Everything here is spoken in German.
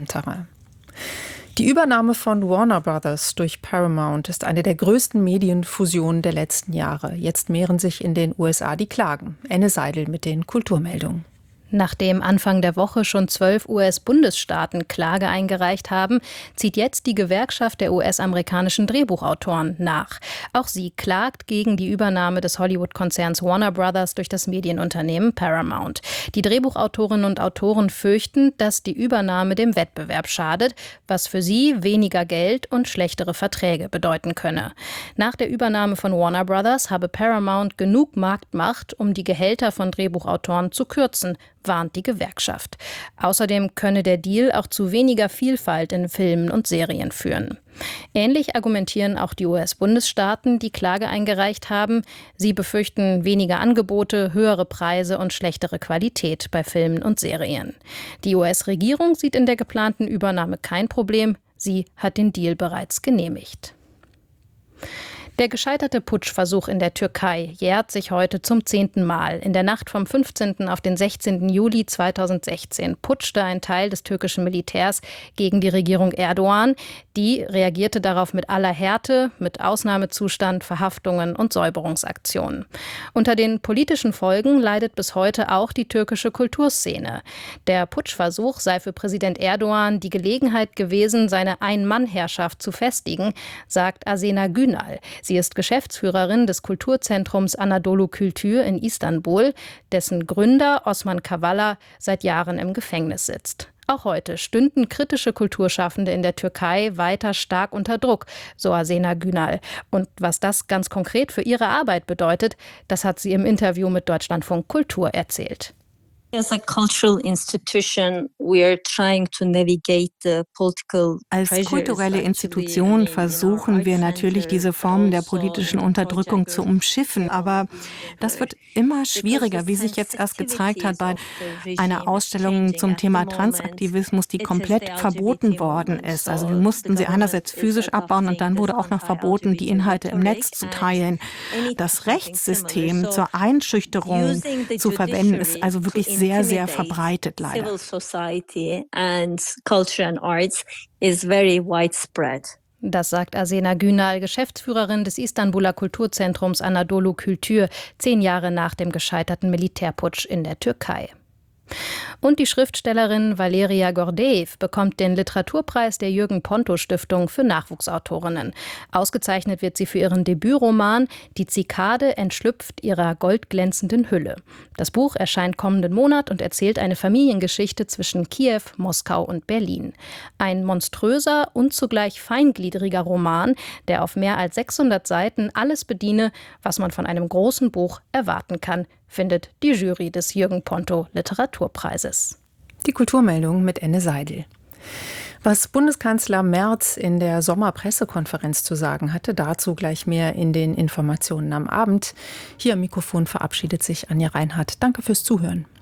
Terrain. Die Übernahme von Warner Brothers durch Paramount ist eine der größten Medienfusionen der letzten Jahre. Jetzt mehren sich in den USA die Klagen. Enne Seidel mit den Kulturmeldungen. Nachdem Anfang der Woche schon 12 US-Bundesstaaten Klage eingereicht haben, zieht jetzt die Gewerkschaft der US-amerikanischen Drehbuchautoren nach. Auch sie klagt gegen die Übernahme des Hollywood-Konzerns Warner Brothers durch das Medienunternehmen Paramount. Die Drehbuchautorinnen und Autoren fürchten, dass die Übernahme dem Wettbewerb schadet, was für sie weniger Geld und schlechtere Verträge bedeuten könne. Nach der Übernahme von Warner Brothers habe Paramount genug Marktmacht, um die Gehälter von Drehbuchautoren zu kürzen, warnt die Gewerkschaft. Außerdem könne der Deal auch zu weniger Vielfalt in Filmen und Serien führen. Ähnlich argumentieren auch die US-Bundesstaaten, die Klage eingereicht haben. Sie befürchten weniger Angebote, höhere Preise und schlechtere Qualität bei Filmen und Serien. Die US-Regierung sieht in der geplanten Übernahme kein Problem. Sie hat den Deal bereits genehmigt. Der gescheiterte Putschversuch in der Türkei jährt sich heute zum 10. Mal. In der Nacht vom 15. auf den 16. Juli 2016 putschte ein Teil des türkischen Militärs gegen die Regierung Erdogan. Die reagierte darauf mit aller Härte, mit Ausnahmezustand, Verhaftungen und Säuberungsaktionen. Unter den politischen Folgen leidet bis heute auch die türkische Kulturszene. Der Putschversuch sei für Präsident Erdogan die Gelegenheit gewesen, seine Ein-Mann-Herrschaft zu festigen, sagt Asena Günal. Sie ist Geschäftsführerin des Kulturzentrums Anadolu Kültür in Istanbul, dessen Gründer Osman Kavala seit Jahren im Gefängnis sitzt. Auch heute stünden kritische Kulturschaffende in der Türkei weiter stark unter Druck, so Asena Günal. Und was das ganz konkret für ihre Arbeit bedeutet, das hat sie im Interview mit Deutschlandfunk Kultur erzählt. As a cultural institution, we are trying to navigate the political pressures. Als kulturelle Institution versuchen wir natürlich, diese Formen der politischen Unterdrückung zu umschiffen. Aber das wird immer schwieriger, wie sich jetzt erst gezeigt hat bei einer Ausstellung zum Thema Transaktivismus, die komplett verboten worden ist. Also wir mussten sie einerseits physisch abbauen und dann wurde auch noch verboten, die Inhalte im Netz zu teilen. Das Rechtssystem zur Einschüchterung zu verwenden, ist also wirklich sehr, sehr verbreitet, leider. Civil society and culture and arts is very widespread. Das sagt Asena Günal, Geschäftsführerin des Istanbuler Kulturzentrums Anadolu Kültür, 10 Jahre nach dem gescheiterten Militärputsch in der Türkei. Und die Schriftstellerin Valeria Gordeev bekommt den Literaturpreis der Jürgen-Ponto-Stiftung für Nachwuchsautorinnen. Ausgezeichnet wird sie für ihren Debütroman »Die Zikade entschlüpft ihrer goldglänzenden Hülle«. Das Buch erscheint kommenden Monat und erzählt eine Familiengeschichte zwischen Kiew, Moskau und Berlin. Ein monströser und zugleich feingliedriger Roman, der auf mehr als 600 Seiten alles bediene, was man von einem großen Buch erwarten kann, findet die Jury des Jürgen-Ponto Literaturpreises. Die Kulturmeldung mit Enne Seidel. Was Bundeskanzler Merz in der Sommerpressekonferenz zu sagen hatte, dazu gleich mehr in den Informationen am Abend. Hier am Mikrofon verabschiedet sich Anja Reinhardt. Danke fürs Zuhören.